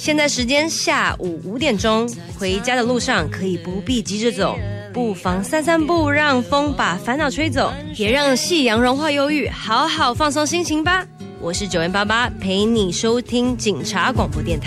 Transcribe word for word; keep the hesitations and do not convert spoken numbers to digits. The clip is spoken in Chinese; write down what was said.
现在时间下午五点钟，回家的路上可以不必急着走，不妨散散步，让风把烦恼吹走，也让夕阳融化忧郁，好好放松心情吧。我是九零八八，陪你收听警察广播电台。